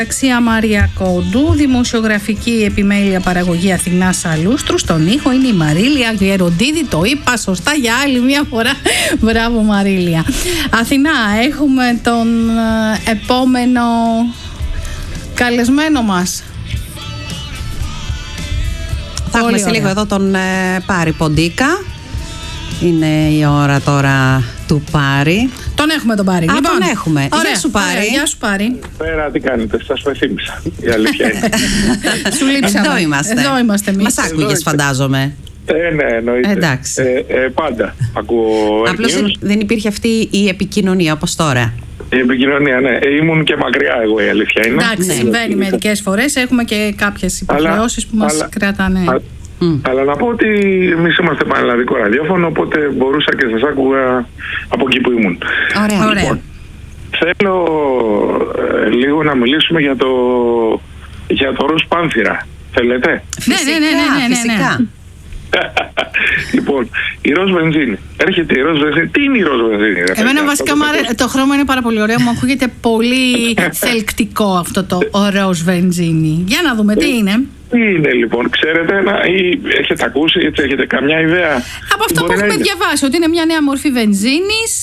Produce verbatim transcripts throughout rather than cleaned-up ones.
Αξία Μαρία Κόντου, δημοσιογραφική επιμέλεια παραγωγή Αθηνά Σαλούστρου. Στον ήχο είναι η Μαρίλια Γεροντίδη. Το είπα σωστά για άλλη μια φορά. Μπράβο, Μαρίλια. Αθηνά, έχουμε τον επόμενο καλεσμένο μας. Θα έχουμε σε λίγο εδώ τον ε, Πάρη Ποντίκα. Είναι η ώρα τώρα του Πάρη. Τον έχουμε τον Πάρη. Α, λοιπόν, τον έχουμε. Ωραία, γεια σου Πάρη. Ωραία, γεια σου Πάρη. Πέρα τι κάνετε, σας πεθύμισα. Η αλήθεια είναι. Σου λείψαμε. Εδώ είμαστε. Εδώ είμαστε εμείς. Μας άκουγες φαντάζομαι. Ε, ναι, εννοείται. Εντάξει. Ε, ε, πάντα ακούω. Απλώς news. δεν υπήρχε αυτή η επικοινωνία όπως τώρα. Η επικοινωνία, ναι. Ε, ήμουν και μακριά εγώ, η αλήθεια είναι. Εντάξει, Ναι. συμβαίνει μερικές φορές. Έχουμε και κάποιες υποχρεώσεις που μας αλλά- κρατάνε. Α, Mm. Αλλά να πω ότι εμείς είμαστε πανελλαδικό ραδιόφωνο, οπότε μπορούσα και σας άκουγα από εκεί που ήμουν. Ωραία. Ωραία. Λοιπόν, θέλω ε, λίγο να μιλήσουμε για το, για το ροζ πάνθυρα. Θέλετε? Φυσικά, ναι, ναι, ναι, ναι, ναι. φυσικά. Λοιπόν, η ροζ βενζίνη. Έρχεται η ροζ βενζίνη. Τι είναι η ροζ βενζίνη, ρε Εμένα παιδιά? βασικά Αυτό μου το αρέ- το χρώμα είναι πάρα πολύ ωραίο. Μου ακούγεται πολύ θελκτικό αυτό το ροζ βενζίνη. Για να δούμε τι είναι. Τι είναι λοιπόν, ξέρετε, να, ή έχετε ακούσει, έτσι, έχετε καμιά ιδέα? Από αυτό που Μπορεί να έχουμε είναι. διαβάσει, ότι είναι μια νέα μορφή βενζίνης,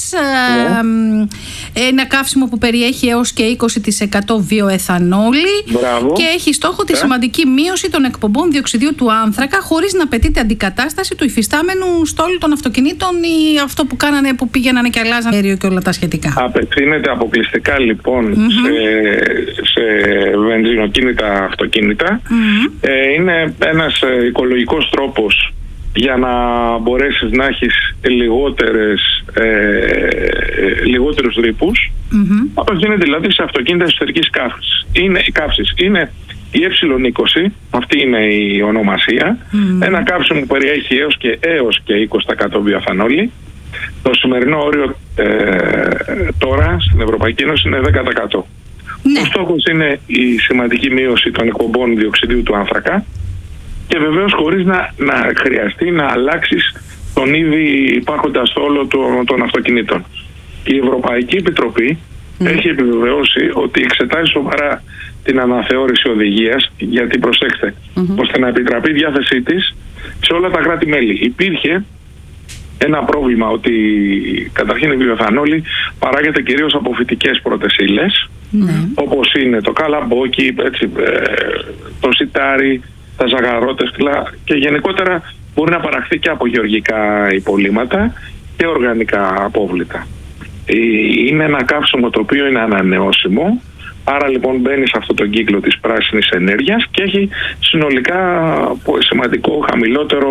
ε, ένα καύσιμο που περιέχει έως και είκοσι τοις εκατό βιοεθανόλη. Μπράβο. Και έχει στόχο τη Ε. σημαντική μείωση των εκπομπών διοξιδίου του άνθρακα, χωρίς να απαιτείται αντικατάσταση του υφιστάμενου στόλου των αυτοκινήτων ή αυτό που κάνανε, που πήγαιναν και αλλάζαν αέριο και όλα τα σχετικά. Απευθύνεται αποκλειστικά λοιπόν σε, σε βενζινοκίνητα αυτοκίνητα. Μμμ. Ε, είναι ένας ε, οικολογικός τρόπος για να μπορέσεις να έχεις λιγότερες, ε, ε, λιγότερους ρήπους. Μμμ. Απευθύνεται δηλαδή σε αυτοκίνητα εσωτερικής καύσης. Είναι, καύσης. Είναι η ε είκοσι, αυτή είναι η ονομασία. Μμμ. Ένα καύσιμο που περιέχει έως και, έως και είκοσι τοις εκατό βιοεθανόλη. Το σημερινό όριο ε, τώρα στην Ευρωπαϊκή Ένωση είναι δέκα τοις εκατό. Ναι. Ο στόχος είναι η σημαντική μείωση των εκπομπών διοξιδίου του άνθρακα και βεβαίως χωρίς να, να χρειαστεί να αλλάξεις τον ήδη υπάρχοντα στόλο των, των αυτοκινήτων. Η Ευρωπαϊκή Επιτροπή Mm. έχει επιβεβαιώσει ότι εξετάζει σοβαρά την αναθεώρηση οδηγίας, γιατί προσέξτε, Mm-hmm. ώστε να επιτραπεί η διάθεσή της σε όλα τα κράτη-μέλη. Υπήρχε ένα πρόβλημα ότι καταρχήν η βιοεθανόλη παράγεται κυρίως από φυτικές πρώτες ύλες, Ναι. όπως είναι το καλαμπόκι, έτσι, ε, το σιτάρι, τα ζαγαρότευτλα και γενικότερα μπορεί να παραχθεί και από γεωργικά υπολείμματα και οργανικά απόβλητα. Ε, Είναι ένα καύσιμο το οποίο είναι ανανεώσιμο, άρα λοιπόν μπαίνει σε αυτό τον κύκλο της πράσινης ενέργειας και έχει συνολικά σημαντικό χαμηλότερο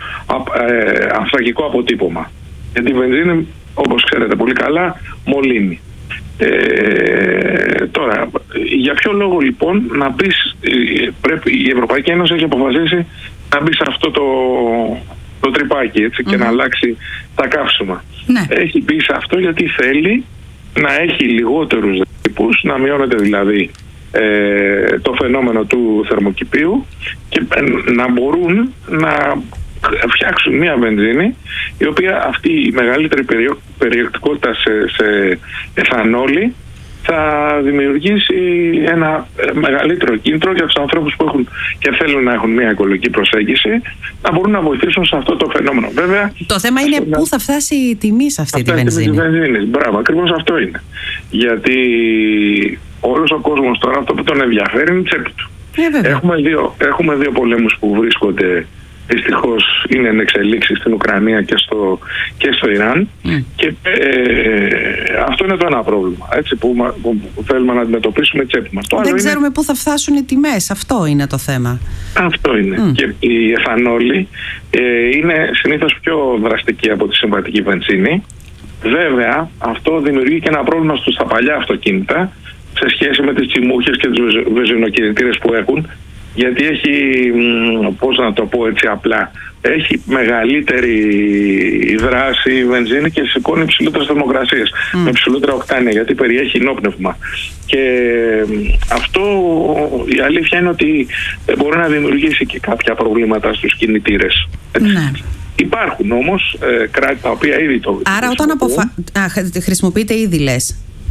ε, ανθρακικό αποτύπωμα. Γιατί η βενζίνη, όπως ξέρετε πολύ καλά, μολύνει. Ε, τώρα, για ποιο λόγο λοιπόν να μπεις, πρέπει, η Ευρωπαϊκή Ένωση έχει αποφασίσει να μπει σε αυτό το, το τρυπάκι, έτσι, και Mm-hmm. να αλλάξει τα καύσιμα. Ναι. Έχει μπει σε αυτό γιατί θέλει να έχει λιγότερους ρήπους, να μειώνεται δηλαδή ε, το φαινόμενο του θερμοκηπίου και ε, να μπορούν να φτιάξουν μια βενζίνη η οποία αυτή η μεγαλύτερη περιο, περιεκτικότητα σε, σε εθανόλη θα δημιουργήσει ένα μεγαλύτερο κίνητρο για τους ανθρώπους που έχουν και θέλουν να έχουν μια οικολογική προσέγγιση να μπορούν να βοηθήσουν σε αυτό το φαινόμενο. Βέβαια, Το θέμα είναι αυτό πού θα φτάσει η τιμή σε αυτή τη βενζίνη. βενζίνη. Μπράβο, ακριβώς αυτό είναι. Γιατί όλος ο κόσμος τώρα αυτό που τον ενδιαφέρει είναι η τσέπη του. Ε, βέβαια. Έχουμε δύο, έχουμε δύο πολέμους που βρίσκονται, δυστυχώς είναι εν εξελίξει στην Ουκρανία και στο, και στο Ιράν Mm. και ε, αυτό είναι το ένα πρόβλημα, έτσι, που, μα- που, που θέλουμε να αντιμετωπίσουμε η τσέπη μας. Το άλλο Δεν είναι- ξέρουμε πού θα φτάσουν οι τιμές. Αυτό είναι το θέμα. αυτό είναι. Mm. Και η εθανόλη ε, είναι συνήθως πιο δραστική από τη συμβατική βενζίνη. Βέβαια, αυτό δημιουργεί και ένα πρόβλημα στους τα παλιά αυτοκίνητα σε σχέση με τις τσιμούχες και τις βεζ- βενζινοκινητήρες που έχουν, γιατί έχει, μ, πώς να το πω έτσι απλά, έχει μεγαλύτερη δράση η βενζίνη και σηκώνει υψηλότερες θερμοκρασίες, Mm. με υψηλότερα οκτάνια, γιατί περιέχει ενόπνευμα. Και μ, αυτό η αλήθεια είναι ότι μπορεί να δημιουργήσει και κάποια προβλήματα στους κινητήρες. Έτσι. Ναι. Υπάρχουν όμως ε, κράτη τα οποία ήδη το Άρα όταν χρησιμοποιούν. αποφα... Α, χρησιμοποιείτε ήδη λες.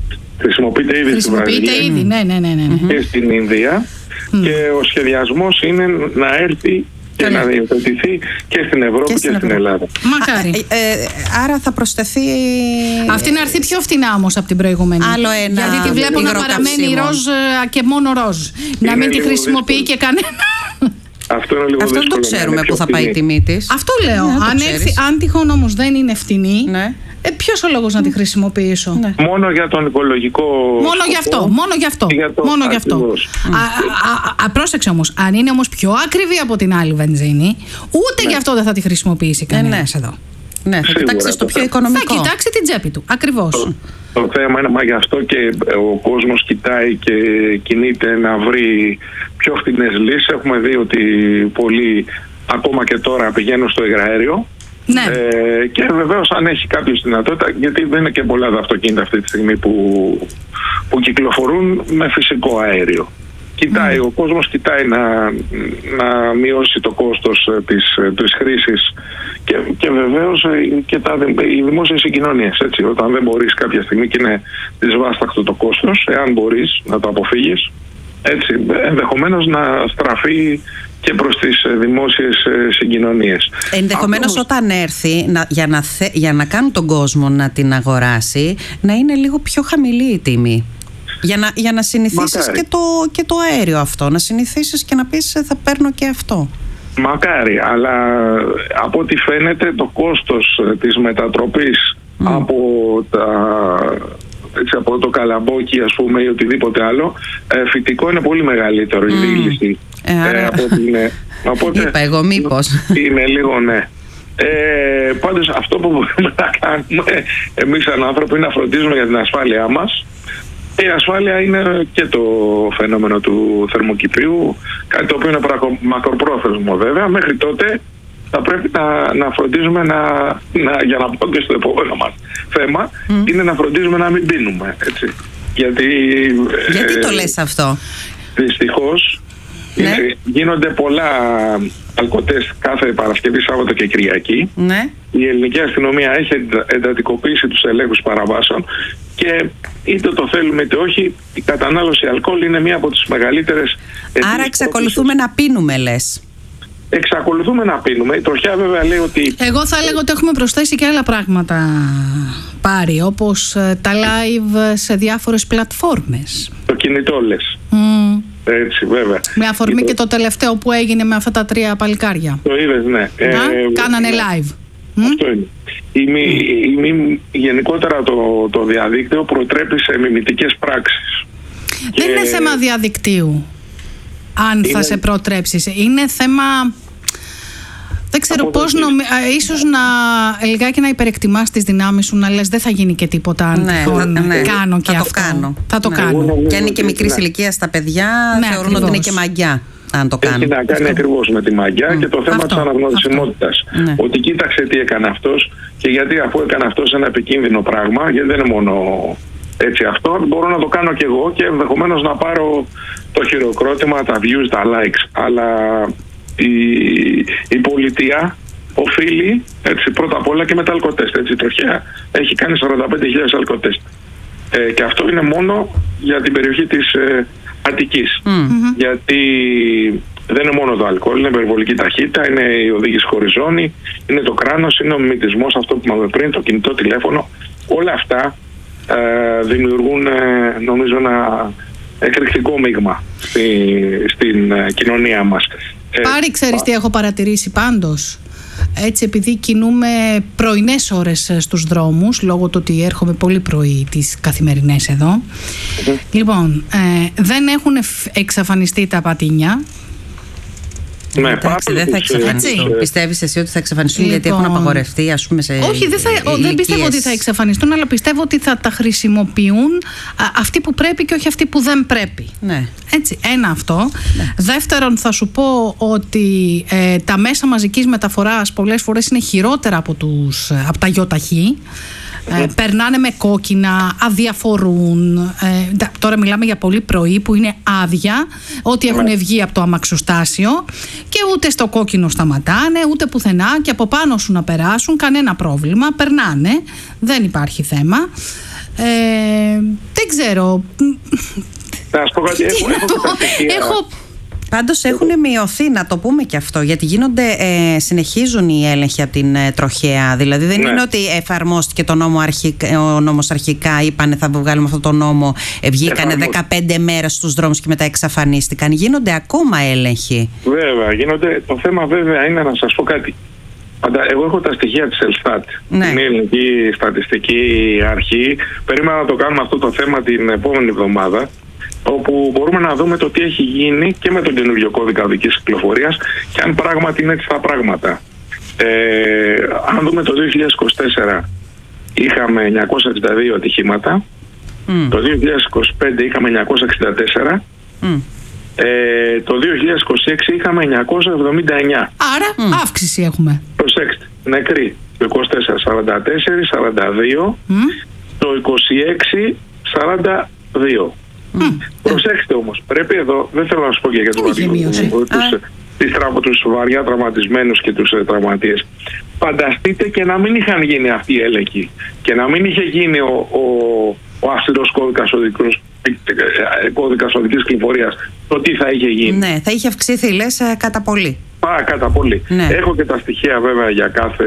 Χρησιμοποιείται ήδη στην Βραζιλία ήδη, ναι, ναι, ναι, ναι. και στην Ινδία mm. και ο σχεδιασμός είναι να έρθει και να υιοθετηθεί και στην Ευρώπη και, και στην, στην Ελλάδα. Μακάρι. Ε, ε, άρα θα προσθεθεί. Αυτή να έρθει πιο φτηνά όμως από την προηγούμενη. Άλλο ένα. Γιατί τη βλέπω να παραμένει ροζ και μόνο ροζ. Είναι να μην τη χρησιμοποιεί δύσκολο. Και κανένα. Αυτό είναι λίγο Αυτό δύσκολο. Αυτό το ξέρουμε πού θα πάει η τιμή της. Αυτό λέω. Ναι, αν, έρθει, αν τυχόν όμως δεν είναι φτηνή, ναι. ε, ποιος ο λόγος να τη χρησιμοποιήσω. Ναι. Μόνο για τον οικολογικό. Μόνο γι' αυτό. Μόνο γι' αυτό. Για το μόνο γι' αυτό. Mm. Α, α, α, πρόσεξε όμως. Αν είναι όμως πιο ακριβή από την άλλη βενζίνη, ούτε ναι. γι' αυτό δεν θα τη χρησιμοποιήσει κανένας ναι. εδώ. Ναι, θα κοιτάξει στο πιο οικονομικό. Θα κοιτάξει την τσέπη του. Ακριβώς. Το, το θέμα είναι, μα γι' αυτό και ο κόσμος κοιτάει και κινείται να βρει πιο φθηνές λύσεις. Έχουμε δει ότι πολλοί ακόμα και τώρα πηγαίνουν στο υγραέριο. Ναι. Ε, και βεβαίως αν έχει κάποιος δυνατότητα, γιατί δεν είναι και πολλά τα αυτοκίνητα αυτή τη στιγμή που, που κυκλοφορούν με φυσικό αέριο. Κοιτάει, mm. ο κόσμος κοιτάει να, να μειώσει το κόστος της, της χρήσης και, και βεβαίως και τα, οι δημόσιες συγκοινωνίες. Έτσι, όταν δεν μπορείς κάποια στιγμή και είναι δυσβάστακτο το κόστος, εάν μπορείς να το αποφύγεις, έτσι, ενδεχομένως να στραφεί και προς τις δημόσιες συγκοινωνίες. Ενδεχομένως αυτό, όταν έρθει να, για, να θε, για να κάνουν τον κόσμο να την αγοράσει, να είναι λίγο πιο χαμηλή η τιμή. Για να, για να συνηθίσεις και το, και το αέριο αυτό. Να συνηθίσεις και να πεις θα παίρνω και αυτό. Μακάρι, αλλά από ό,τι φαίνεται το κόστος της μετατροπής mm. από, τα, έτσι, από το καλαμπόκι, ας πούμε, ή οτιδήποτε άλλο, ε, φυτικό είναι πολύ μεγαλύτερο mm. η δίληση. Ε, άρα... ε, από την, ε, οπότε, είπα εγώ μήπως. Είναι λίγο ναι. Ε, πάντως αυτό που μπορούμε να κάνουμε εμείς σαν άνθρωποι είναι να φροντίζουμε για την ασφάλειά μας. Η ασφάλεια είναι και το φαινόμενο του θερμοκηπίου, κάτι το οποίο είναι μακροπρόθεσμο βέβαια. Μέχρι τότε θα πρέπει να, να φροντίζουμε να, να, για να πω και στο επόμενο μας θέμα, mm. είναι να φροντίζουμε να μην πίνουμε, έτσι. Γιατί, Γιατί ε, το λες αυτό? Δυστυχώς ναι. είναι, γίνονται πολλά αλκοτέστ κάθε Παρασκευή, Σάββατο και Κυριακή. Ναι. Η ελληνική αστυνομία έχει εντατικοποιήσει τους ελέγχους παραβάσεων και είτε το θέλουμε είτε όχι, η κατανάλωση αλκοόλ είναι μία από τις μεγαλύτερες. Άρα εξακολουθούμε να πίνουμε, λες? Εξακολουθούμε να πίνουμε. Η τροχιά βέβαια λέει ότι... Εγώ θα έλεγα ότι έχουμε προσθέσει και άλλα πράγματα, Πάρη, όπως τα live σε διάφορες πλατφόρμες. Το κινητό λες. Mm. Έτσι, βέβαια. Με αφορμή το... και το τελευταίο που έγινε με αυτά τα τρία παλικάρια. Το είδες, ναι. Ε, κάνανε ναι. live. Αυτό είναι. Η, μη, η, μη, γενικότερα το, το διαδίκτυο προτρέπει σε μιμητικές πράξεις. Δεν και... είναι θέμα διαδικτύου, αν είναι... θα σε προτρέψεις. Είναι θέμα... Δεν ξέρω πώς, νομι... ίσως να λιγάκι να υπερεκτιμάς τις δυνάμεις σου, να λες δεν θα γίνει και τίποτα αν ναι, τυχόν ναι, κάνω και θα αυτό. Το κάνω. Θα το ναι. κάνω. Και αν είναι και μικρής ναι. ηλικίας τα παιδιά, ναι, θεωρούν ακριβώς. Ότι είναι και μαγιά. Αν το έχει να κάνει ακριβώς με τη μαγιά mm. και το θέμα αυτό, της αναγνωρισιμότητας. Ναι. Ότι κοίταξε τι έκανε αυτός και γιατί αφού έκανε αυτός ένα επικίνδυνο πράγμα, γιατί δεν είναι μόνο έτσι αυτό, μπορώ να το κάνω κι εγώ και ενδεχομένως να πάρω το χειροκρότημα, τα views, τα likes. Αλλά η, η πολιτεία οφείλει έτσι, πρώτα απ' όλα και με τα αλκοτέστ. Η τροχιά έχει κάνει σαράντα πέντε χιλιάδες αλκοτέστ. Ε, και αυτό είναι μόνο για την περιοχή της ε, Αττικής. Mm-hmm. Γιατί δεν είναι μόνο το αλκοόλ, είναι υπερβολική ταχύτητα, είναι η οδήγηση χωρίς ζώνη, είναι το κράνος, είναι ο μιμητισμός, αυτό που είπαμε πριν, το κινητό τηλέφωνο. Όλα αυτά ε, δημιουργούν ε, νομίζω ένα εκρηκτικό μείγμα στη, στην ε, κοινωνία μας. Πάρη, ξέρεις τι έχω παρατηρήσει πάντως? Έτσι, επειδή κινούμε πρωινές ώρες στους δρόμους, λόγω του ότι έρχομαι πολύ πρωί τις καθημερινές εδώ. Mm-hmm. Λοιπόν, ε, δεν έχουν εξαφανιστεί τα πατίνια. Ναι, εντάξει, δεν θα εξαφανιστούν. Πιστεύεις εσύ ότι θα εξαφανιστούν λοιπόν, γιατί έχουν απαγορευτεί, ας πούμε, σε όχι, δεν, θα, δεν πιστεύω ότι θα εξαφανιστούν, αλλά πιστεύω ότι θα τα χρησιμοποιούν α, αυτοί που πρέπει και όχι αυτοί που δεν πρέπει. Ναι. Έτσι, ένα αυτό. Ναι. Δεύτερον, θα σου πω ότι ε, τα μέσα μαζικής μεταφοράς πολλές φορές είναι χειρότερα από, τους, από τα γιοταχή. Ε, περνάνε με κόκκινα, αδιαφορούν. Ε, τώρα μιλάμε για πολύ πρωί που είναι άδεια, ότι έχουν βγει από το αμαξοστάσιο και ούτε στο κόκκινο σταματάνε, ούτε πουθενά και από πάνω σου να περάσουν, κανένα πρόβλημα. Περνάνε, δεν υπάρχει θέμα. Ε, δεν ξέρω. Θα σου πω κάτι. Έχω, έχω, έχω... Πάντως έχουν μειωθεί, να το πούμε και αυτό, γιατί γίνονται, ε, συνεχίζουν οι έλεγχοι από την ε, τροχέα. Δηλαδή δεν ναι. είναι ότι εφαρμόστηκε το νόμο αρχικά, ο νόμος αρχικά, είπανε θα βγάλουμε αυτό το νόμο, ε, βγήκανε δεκαπέντε μέρες στους δρόμους και μετά εξαφανίστηκαν. Γίνονται ακόμα έλεγχοι. Βέβαια, γίνονται. Το θέμα βέβαια είναι να σας πω κάτι. Εγώ έχω τα στοιχεία της Ελστάτ, ναι. την ελληνική στατιστική αρχή. Περίμενα να το κάνουμε αυτό το θέμα την επόμενη εβδομάδα, όπου μπορούμε να δούμε το τι έχει γίνει και με τον καινούριο κώδικα οδικής κυκλοφορίας και αν πράγματι είναι έτσι τα πράγματα. Ε, αν δούμε το δύο χιλιάδες είκοσι τέσσερα είχαμε εννιακόσια εξήντα δύο ατυχήματα, mm. το δύο χιλιάδες είκοσι πέντε είχαμε εννιακόσια εξήντα τέσσερα, mm. ε, το δύο χιλιάδες είκοσι έξι είχαμε εννιακόσια εβδομήντα εννέα. Άρα mm. αύξηση έχουμε. Προσέξτε, νεκροί το είκοσι τέσσερα σαράντα τέσσερα σαράντα δύο, mm. το είκοσι έξι σαράντα δύο. Mm. Προσέξτε όμως, πρέπει εδώ, δεν θέλω να σου πω και για τους τους βαριά τραυματισμένους και τους ε, τραυματίες. Φανταστείτε και να μην είχαν γίνει αυτοί οι έλεγχοι και να μην είχε γίνει ο, ο, ο αυστηρός κώδικας οδικός, κώδικας οδικής κυκλοφορίας, το τι θα είχε γίνει. Ναι, θα είχε αυξηθεί, λες, κατά πολύ. Α, κατά πολύ. Ναι. Έχω και τα στοιχεία βέβαια για κάθε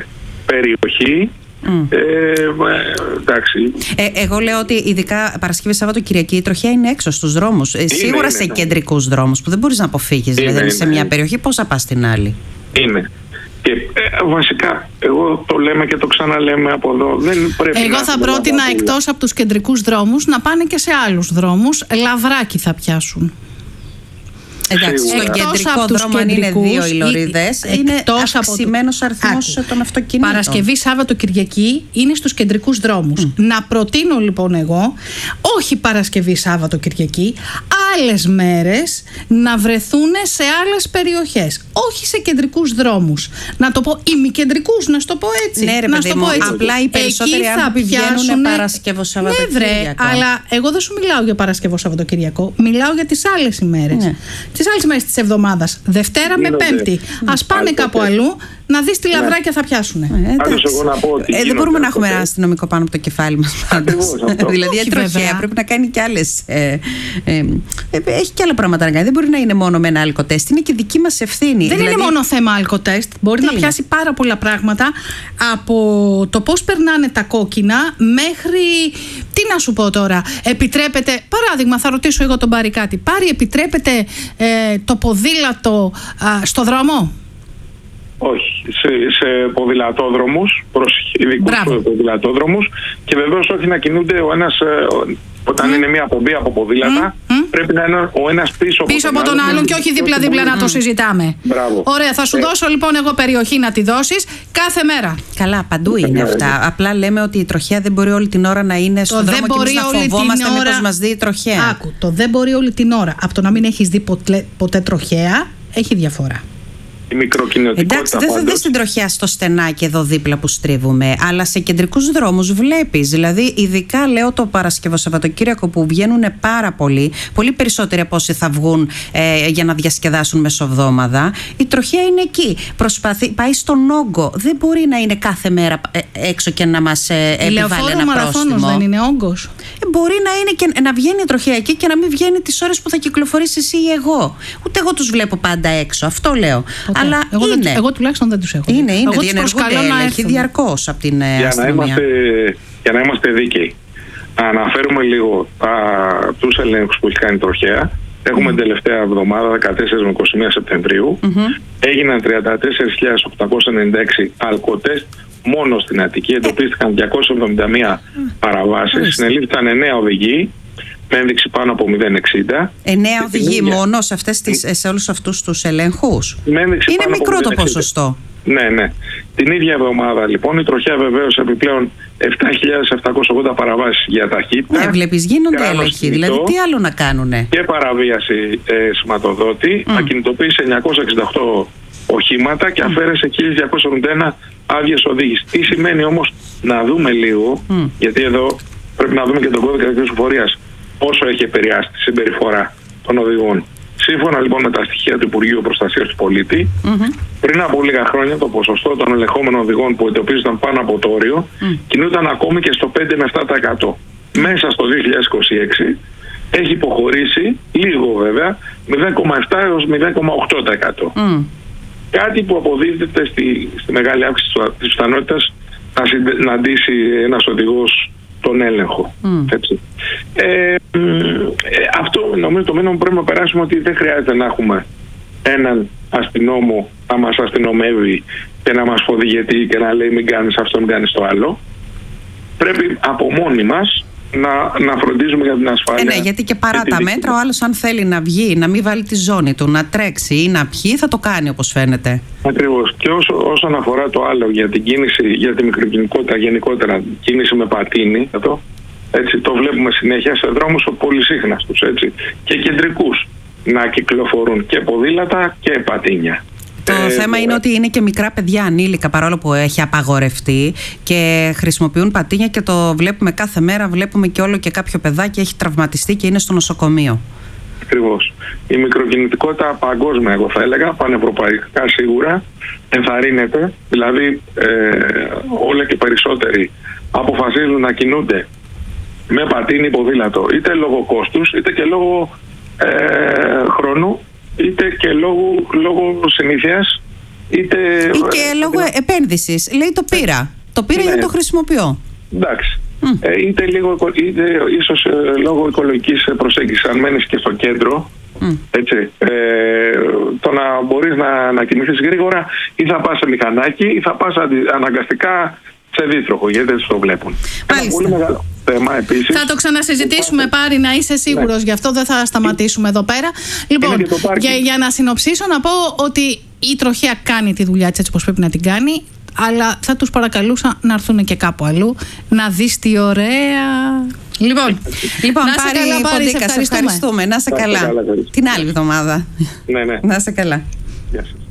περιοχή. Mm. Ε, εντάξει. Ε, εγώ λέω ότι ειδικά Παρασκευή, Σάββατο, Κυριακή η τροχέα είναι έξω στους δρόμους. Ε, σίγουρα είναι, σε είναι, κεντρικούς δρόμους που δεν μπορείς να αποφύγεις. Είναι, δηλαδή είναι, σε μια είναι. περιοχή πώς θα πας στην άλλη. Είναι. Και ε, βασικά, εγώ το λέμε και το ξαναλέμε από εδώ. Δεν πρέπει εγώ θα πρότεινα εκτός από τους κεντρικούς δρόμους να πάνε και σε άλλους δρόμους. Λαβράκι θα πιάσουν. Εντάξει, στον κεντρικό δρόμο, αν είναι δύο οι λωρίδες, είναι αυξημένος αριθμός των αυτοκινήτων. Παρασκευή, Σάββατο, Κυριακή είναι στους κεντρικούς δρόμους. Mm. Να προτείνω λοιπόν εγώ, όχι Παρασκευή, Σάββατο, Κυριακή, άλλες μέρες να βρεθούν σε άλλες περιοχές. Όχι σε κεντρικούς δρόμους. Να το πω ημικεντρικούς, να σου το πω έτσι. Ναι, ρε παιδί μου, απλά οι περισσότεροι άνθρωποι βγαίνουν Παρασκευό, Σαββατοκύριακο. Ναι, βρε, αλλά εγώ δεν σου μιλάω για Παρασκευό, Σαββατοκύριακο. Μιλάω για τις άλλες ημέρες. Ναι. Τις άλλες μέρες της εβδομάδας, Δευτέρα με Πέμπτη. Ας πάνε κάπου αλλού να δεις τι λαβράκια θα πιάσουν. Ε, ε, δεν μπορούμε να έχουμε ένα αστυνομικό πάνω από το κεφάλι μας. Δηλαδή η τροχέα πρέπει να κάνει και άλλες. Ε, ε, ε, έχει και άλλα πράγματα να κάνει. Δεν μπορεί να είναι μόνο με ένα αλκοτέστ. Είναι και δική μας ευθύνη. Δεν δηλαδή... είναι μόνο θέμα αλκοτέστ. Μπορεί τι να είναι? Πιάσει πάρα πολλά πράγματα από το πώς περνάνε τα κόκκινα μέχρι. Τι να σου πω τώρα. Επιτρέπεται. Παράδειγμα, θα ρωτήσω εγώ τον Πάρη κάτι. Πάρη, επιτρέπεται ε, το ποδήλατο α, στο δρόμο? Όχι, σε, σε ποδηλατόδρομους, προς ειδικούς ποδηλατόδρομους, και βεβαίως όχι να κινούνται ο ένας, όταν mm. είναι μια πομπή από ποδήλατα, mm. πρέπει να είναι ο ένας πίσω, πίσω από τον άλλον και όχι δίπλα-δίπλα mm. να το συζητάμε. Μπράβο. Ωραία, θα σου ε. δώσω λοιπόν εγώ περιοχή να τη δώσεις κάθε μέρα. Καλά, παντού είναι αυτά. Απλά λέμε ότι η τροχέα δεν μπορεί όλη την ώρα να είναι στον δρόμο και εμείς να φοβόμαστε ώρα... μήπως μας δει η τροχέα. Άκου, το δεν μπορεί όλη την ώρα. Από το να μην έχεις δει ποτέ, ποτέ τροχέα, έχει διαφορά. Εντάξει, δεν θα δεις την τροχέα στο στενάκι εδώ δίπλα που στρίβουμε, αλλά σε κεντρικούς δρόμους βλέπεις. Δηλαδή, ειδικά λέω το Παρασκευό Σαββατοκύριακο που βγαίνουν πάρα πολλοί, πολύ περισσότεροι από όσοι θα βγουν ε, για να διασκεδάσουν μεσοβδόμαδα. Η τροχέα είναι εκεί. Προσπαθεί, πάει στον όγκο. Δεν μπορεί να είναι κάθε μέρα ε, έξω και να μας ε, επιβάλλει ένα πρόστιμο. Δεν είναι όγκος. Ε, μπορεί να είναι και να βγαίνει η τροχέα εκεί και να μην βγαίνει τις ώρες που θα κυκλοφορήσει εσύ ή εγώ. Ούτε εγώ τους βλέπω πάντα έξω. Αυτό λέω. Okay. Αλλά εγώ, είναι. Δεν, εγώ τουλάχιστον δεν τους έχω. Είναι, είναι. Εγώ διενεργούνται έλεγχοι διαρκώς από την για αστυνομία. Να είμαστε, για να είμαστε δίκαιοι, να αναφέρουμε λίγο τους ελέγχους που έχει κάνει η τροχέα. Έχουμε mm. την τελευταία εβδομάδα, δεκατέσσερα με είκοσι μία Σεπτεμβρίου, mm-hmm. έγιναν τριάντα τέσσερις χιλιάδες οκτακόσια ενενήντα έξι αλκοτέστ μόνο στην Αττική. Εντοπίστηκαν διακόσιες εβδομήντα μία παραβάσεις, mm. συνελήφθηκαν εννέα οδηγοί με ένδειξη πάνω από μηδέν κόμμα εξήντα. Εννέα οδηγοί μόνο σε, αυτές τις, σε όλους αυτούς τους ελέγχους. Είναι μικρό το ποσοστό. Ναι, ναι. Την ίδια εβδομάδα λοιπόν η τροχέα βεβαίως επιπλέον επτά χιλιάδες επτακόσιες ογδόντα παραβάσεις για ταχύτητα. Ναι, βλέπεις, γίνονται έλεγχοι. Δηλαδή τι άλλο να κάνουνε. Και παραβίαση ε, σηματοδότη. Mm. Ακινητοποίησε εννιακόσια εξήντα οκτώ οχήματα και αφαίρεσε χίλια διακόσιες εβδομήντα ένα άδειες οδήγησης. Τι σημαίνει όμως, να δούμε λίγο, mm. γιατί εδώ πρέπει να δούμε και τον κώδικα κυκλοφορίας, πόσο έχει επηρεάσει τη συμπεριφορά των οδηγών Σύμφωνα λοιπόν με τα στοιχεία του Υπουργείου Προστασίας του Πολίτη, mm-hmm. πριν από λίγα χρόνια το ποσοστό των ελεγχόμενων οδηγών που εντοπίζονταν πάνω από το όριο mm. κινούταν ακόμη και στο πέντε με επτά τοις εκατό. Μέσα στο δύο χιλιάδες είκοσι έξι έχει υποχωρήσει, λίγο βέβαια, μηδέν κόμμα επτά έως μηδέν κόμμα οκτώ τοις εκατό. Mm. Κάτι που αποδίδεται στη, στη μεγάλη αύξηση της πιθανότητας να συναντήσει ένας οδηγός τον έλεγχο. Mm. Έτσι. Ε, ε, αυτό νομίζω το μήνυμα που πρέπει να περάσουμε, ότι δεν χρειάζεται να έχουμε έναν αστυνόμο να μας αστυνομεύει και να μας φοδηγετεί και να λέει μην κάνεις αυτό, μην κάνεις το άλλο. Πρέπει από μόνοι μας να, να φροντίζουμε για την ασφάλεια. Ε, ναι, γιατί και παρά τα μέτρα, ο άλλος αν θέλει να βγει, να μην βάλει τη ζώνη του, να τρέξει ή να πιει, θα το κάνει όπως φαίνεται. Ακριβώς. Και όσο, όσον αφορά το άλλο για την κίνηση, για τη μικροκινητικότητα γενικότερα, κίνηση με πατίνι, εδώ, έτσι, το βλέπουμε συνέχεια σε δρόμους πολυσύχναστους, έτσι, και κεντρικούς να κυκλοφορούν και ποδήλατα και πατίνια. Το ε, θέμα ε, είναι ότι είναι και μικρά παιδιά ανήλικα, παρόλο που έχει απαγορευτεί, και χρησιμοποιούν πατίνια και το βλέπουμε κάθε μέρα. Βλέπουμε και όλο και κάποιο παιδάκι έχει τραυματιστεί και είναι στο νοσοκομείο. Ακριβώς. Η μικροκινητικότητα παγκόσμια, εγώ θα έλεγα, πανευρωπαϊκά σίγουρα, ενθαρρύνεται. Δηλαδή ε, όλα και περισσότεροι αποφασίζουν να κινούνται με πατίνι ποδήλατο, είτε λόγω κόστους, είτε και λόγω ε, χρόνου, είτε και λόγω, λόγω συνήθειας, είτε... ή και ε, λόγω ε, επένδυσης. Λέει το πήρα. Το πήρα ναι. για να το χρησιμοποιώ. Εντάξει. Mm. Ε, είτε, λίγο, είτε ίσως ε, λόγω οικολογικής προσέγγισης, αν μένεις και στο κέντρο, mm. έτσι, ε, το να μπορείς να, να κινηθείς γρήγορα, ή θα πας σε μηχανάκι ή θα πας αναγκαστικά σε δίτροχο, γιατί δεν το βλέπουν. Ένα πολύ μεγάλο θέμα επίσης. Θα το ξανασυζητήσουμε, Πάρη, να είσαι σίγουρος, ναι. Γι' αυτό δεν θα σταματήσουμε εδώ πέρα. Λοιπόν, για, για να συνοψίσω, να πω ότι η τροχέα κάνει τη δουλειά της έτσι όπως πρέπει να την κάνει, αλλά θα τους παρακαλούσα να έρθουν και κάπου αλλού, να δεις τι ωραία. Λοιπόν, λοιπόν Πάρη, καλά, Πάρη, σε ευχαριστούμε. ευχαριστούμε. Να είσαι καλά. καλά. Την άλλη εβδομάδα. Ναι, ναι. Να είσαι καλά. Γεια σας.